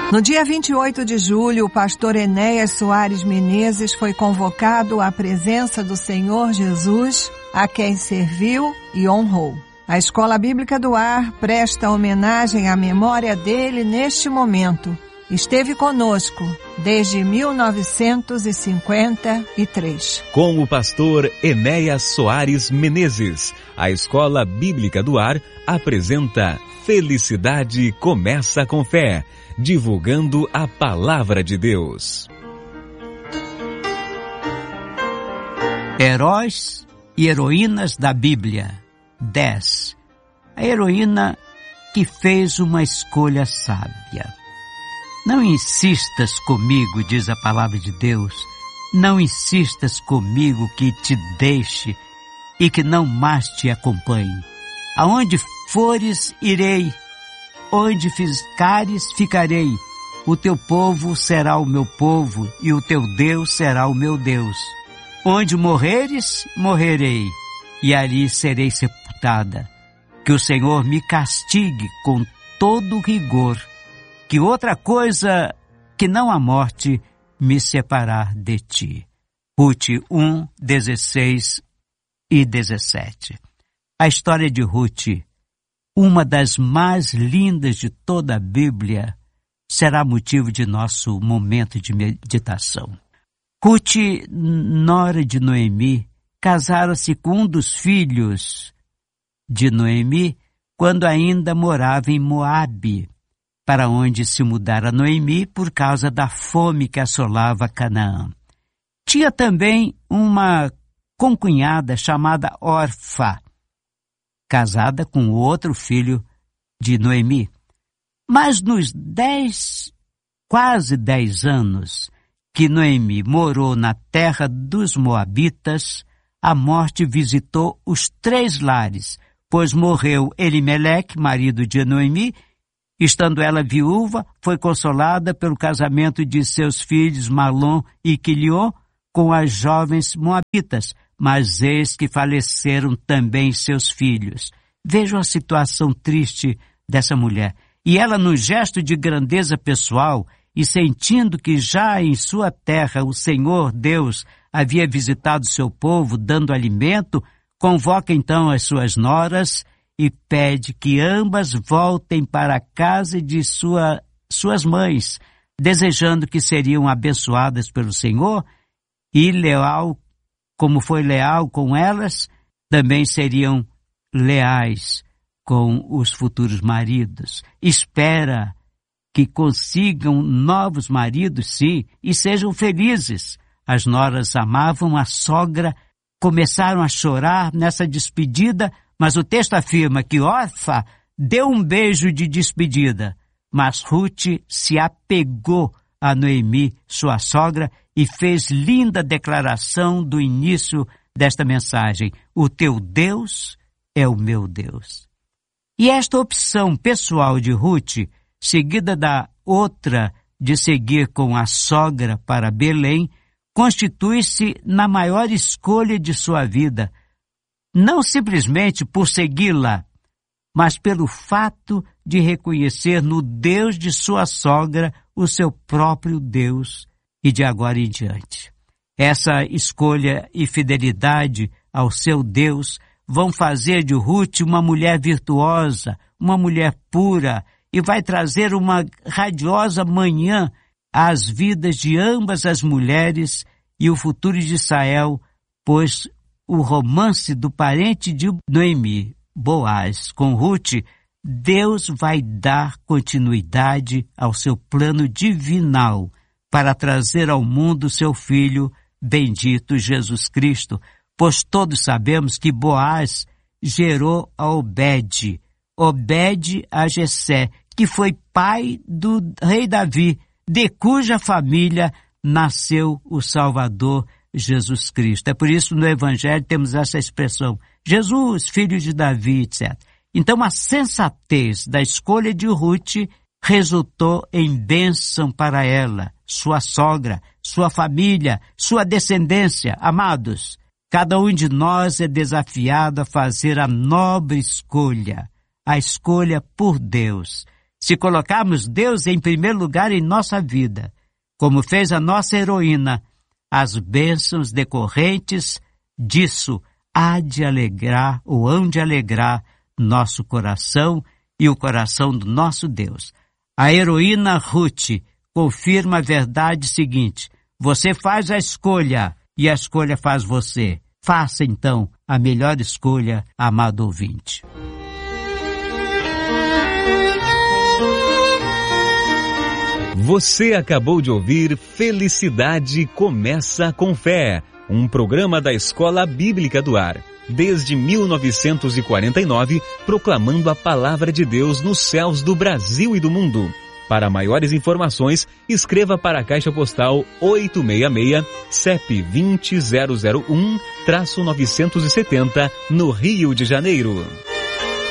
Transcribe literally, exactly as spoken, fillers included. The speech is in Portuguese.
No dia vinte e oito de julho, o pastor Enéas Soares Menezes foi convocado à presença do Senhor Jesus, a quem serviu e honrou. A Escola Bíblica do Ar presta homenagem à memória dele neste momento. Esteve conosco desde mil novecentos e cinquenta e três. Com o pastor Enéas Soares Menezes, a Escola Bíblica do Ar apresenta Felicidade Começa com Fé, divulgando a Palavra de Deus. Heróis e heroínas da Bíblia. dez. A heroína que fez uma escolha sábia. Não insistas comigo, diz a Palavra de Deus, não insistas comigo que te deixe e que não mais te acompanhe. Aonde fores, irei. Onde ficares, ficarei. O teu povo será o meu povo e o teu Deus será o meu Deus. Onde morreres, morrerei, e ali serei sepultada. Que o Senhor me castigue com todo rigor, que outra coisa que não a morte me separar de ti. Ruth um, dezesseis e dezessete. A história de Ruth, uma das mais lindas de toda a Bíblia, será motivo de nosso momento de meditação. Ruth, nora de Noemi, casara-se com um dos filhos de Noemi quando ainda morava em Moabe, para onde se mudara Noemi por causa da fome que assolava Canaã. Tinha também uma concunhada chamada Orfa, casada com outro filho de Noemi. Mas nos dez, quase dez anos que Noemi morou na terra dos Moabitas, a morte visitou os três lares, pois morreu Elimeleque, marido de Noemi. Estando ela viúva, foi consolada pelo casamento de seus filhos Malom e Quilion com as jovens moabitas, mas eis que faleceram também seus filhos. Vejam a situação triste dessa mulher. E ela, no gesto de grandeza pessoal, e sentindo que já em sua terra o Senhor Deus havia visitado seu povo, dando alimento, convoca então as suas noras e pede que ambas voltem para a casa de sua, suas mães, desejando que seriam abençoadas pelo Senhor e leal, como foi leal com elas, também seriam leais com os futuros maridos. Espera que consigam novos maridos, sim, e sejam felizes. As noras amavam a sogra, começaram a chorar nessa despedida, mas o texto afirma que Orfa deu um beijo de despedida, mas Ruth se apegou a Noemi, sua sogra, e fez linda declaração do início desta mensagem: o teu Deus é o meu Deus. E esta opção pessoal de Ruth, seguida da outra de seguir com a sogra para Belém, constitui-se na maior escolha de sua vida, não simplesmente por segui-la, mas pelo fato de reconhecer no Deus de sua sogra o seu próprio Deus e de agora em diante. Essa escolha e fidelidade ao seu Deus vão fazer de Ruth uma mulher virtuosa, uma mulher pura, e vai trazer uma radiosa manhã às vidas de ambas as mulheres e o futuro de Israel, pois o romance do parente de Noemi, Boaz, com Ruth, Deus vai dar continuidade ao seu plano divinal para trazer ao mundo seu filho bendito Jesus Cristo, pois todos sabemos que Boaz gerou a Obed, Obed a Jessé, que foi pai do rei Davi, de cuja família nasceu o Salvador Jesus Cristo. É por isso no Evangelho temos essa expressão, Jesus, filho de Davi, etcétera. Então a sensatez da escolha de Ruth resultou em bênção para ela, sua sogra, sua família, sua descendência. Amados, cada um de nós é desafiado a fazer a nobre escolha, a escolha por Deus. Se colocarmos Deus em primeiro lugar em nossa vida, como fez a nossa heroína, as bênçãos decorrentes disso há de alegrar ou hão de alegrar nosso coração e o coração do nosso Deus. A heroína Ruth confirma a verdade seguinte: você faz a escolha e a escolha faz você. Faça então a melhor escolha, amado ouvinte. Você acabou de ouvir Felicidade Começa com Fé, um programa da Escola Bíblica do Ar. Desde mil novecentos e quarenta e nove, proclamando a palavra de Deus nos céus do Brasil e do mundo. Para maiores informações, escreva para a Caixa Postal oito seis seis, C E P vinte mil um, novecentos e setenta, no Rio de Janeiro.